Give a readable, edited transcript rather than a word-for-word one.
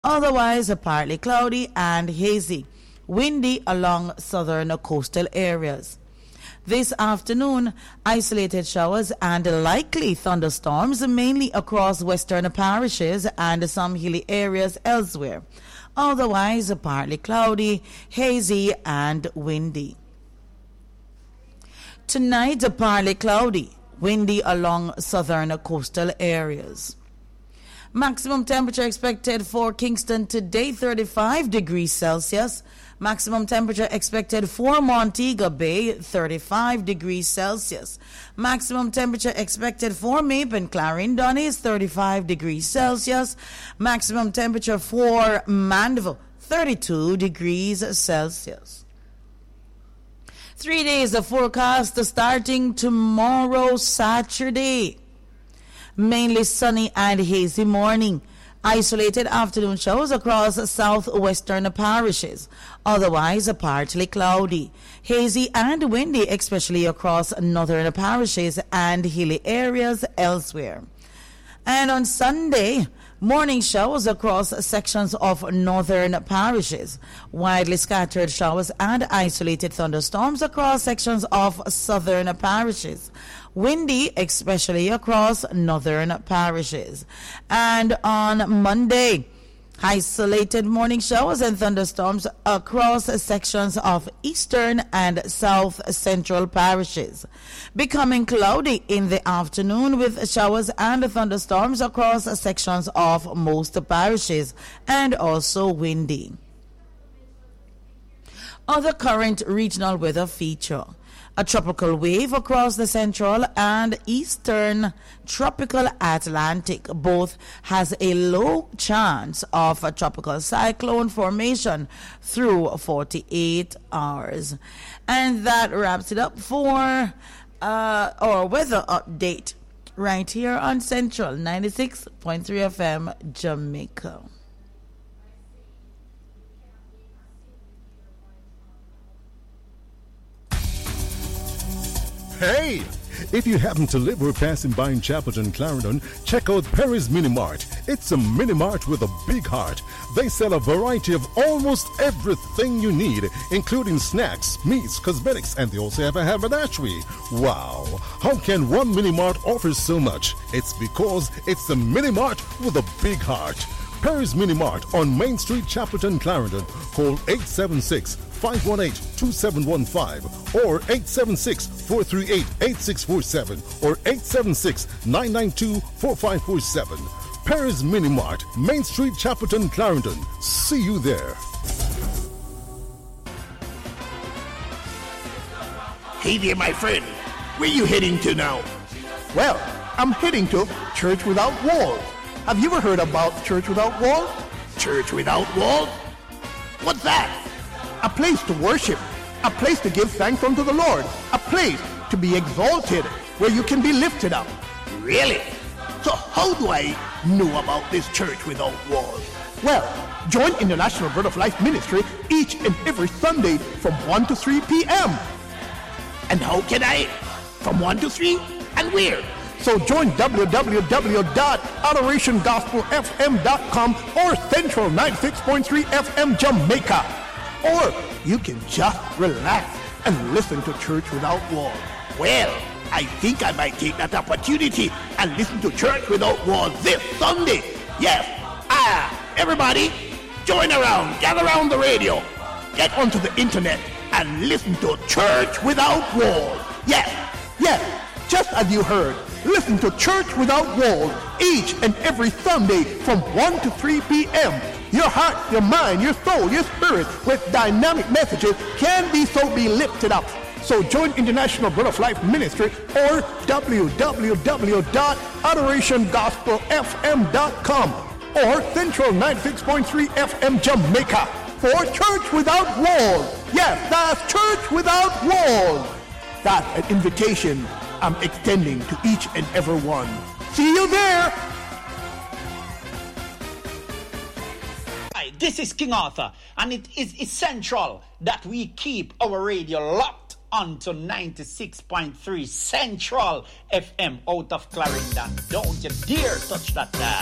Otherwise, partly cloudy and hazy. Windy along southern coastal areas. This afternoon, isolated showers and likely thunderstorms mainly across western parishes and some hilly areas elsewhere. Otherwise, partly cloudy, hazy and windy. Tonight, partly cloudy, windy along southern coastal areas. Maximum temperature expected for Kingston today, 35 degrees Celsius. Maximum temperature expected for Montego Bay, 35 degrees Celsius. Maximum temperature expected for Maple Clarendon is 35 degrees Celsius. Maximum temperature for Mandeville, 32 degrees Celsius. 3 days of forecast starting tomorrow, Saturday. Mainly sunny and hazy morning. Isolated afternoon showers across southwestern parishes. Otherwise, partly cloudy. Hazy and windy, especially across northern parishes and hilly areas elsewhere. And on Sunday, morning showers across sections of northern parishes. Widely scattered showers and isolated thunderstorms across sections of southern parishes. Windy, especially across northern parishes. And on Monday, isolated morning showers and thunderstorms across sections of eastern and south central parishes. Becoming cloudy in the afternoon with showers and thunderstorms across sections of most parishes and also windy. Other current regional weather feature. A tropical wave across the central and eastern tropical Atlantic. Both has a low chance of a tropical cyclone formation through 48 hours. And that wraps it up for our weather update right here on Central 96.3 FM Jamaica. Hey! If you happen to live or passing by in Chapelton, Clarendon, check out Perry's Mini Mart. It's a mini mart with a big heart. They sell a variety of almost everything you need, including snacks, meats, cosmetics, and they also have a haberdashery. Wow! How can one mini mart offer so much? It's because it's a mini mart with a big heart. Perry's Mini Mart on Main Street, Chapelton, Clarendon. Call 876-518-2715 or 876-438-8647 or 876-992-4547. Perry's Mini Mart, Main Street, Chapelton, Clarendon. See you there. Hey there, my friend. Where you heading to now? Well, I'm heading to Church Without Walls. Have you ever heard about Church Without Walls? Church Without Walls? What's that? A place to worship, a place to give thanks unto the Lord, a place to be exalted, where you can be lifted up. Really? So how do I know about this Church Without Walls? Well, join International Bread of Life Ministry each and every Sunday from 1 to 3 p.m. And how can I? From 1 to 3? And where? So join www.adorationgospelfm.com or Central 96.3 FM Jamaica. Or you can just relax and listen to Church Without Walls. Well, I think I might take that opportunity and listen to Church Without Walls this Sunday. Yes. Everybody, join around, gather around the radio, get onto the internet and listen to Church Without Walls. Yes, just as you heard. Listen to Church Without Walls each and every Sunday from 1 to 3 p.m. Your heart, your mind, your soul, your spirit with dynamic messages can be lifted up. So join International Bread of Life Ministry or www.adorationgospelfm.com or Central 96.3 FM Jamaica for Church Without Walls. Yes, that's Church Without Walls. That's an invitation I'm extending to each and every one. See you there. Hi, this is King Arthur, and it is essential that we keep our radio locked onto 96.3 Central FM out of Clarendon. Don't you dare touch that dial.